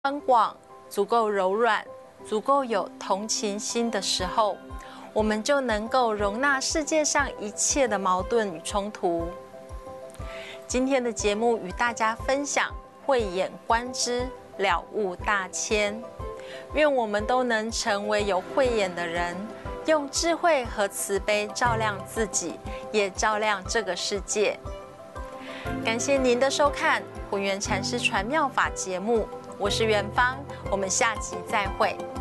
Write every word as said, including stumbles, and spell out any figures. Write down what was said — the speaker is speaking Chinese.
宽广、足够柔软、足够有同情心的时候，我们就能够容纳世界上一切的矛盾与冲突。今天的节目与大家分享慧眼观之，了悟大千。愿我们都能成为有慧眼的人，用智慧和慈悲照亮自己，也照亮这个世界。感谢您的收看混元禅师传妙法节目，我是元芳，我们下集再会。